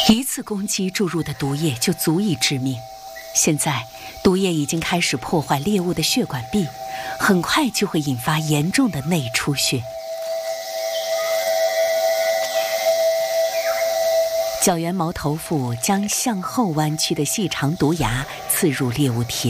一次攻击注入的毒液就足以致命。现在毒液已经开始破坏猎物的血管壁，很快就会引发严重的内出血。角源毛头腹将向后弯曲的细长毒牙刺入猎物体